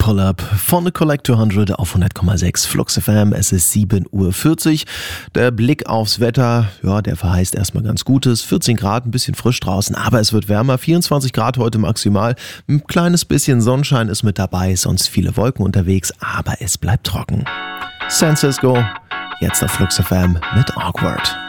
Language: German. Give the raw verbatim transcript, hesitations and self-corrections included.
Pull-Up von The Collector hundert auf hundert Komma sechs Flux F M. Es ist sieben Uhr vierzig. Der Blick aufs Wetter, ja, der verheißt erstmal ganz Gutes. vierzehn Grad, ein bisschen frisch draußen, aber es wird wärmer. vierundzwanzig Grad heute maximal. Ein kleines bisschen Sonnenschein ist mit dabei, sonst viele Wolken unterwegs, aber es bleibt trocken. San Cisco, jetzt auf Flux F M mit Awkward.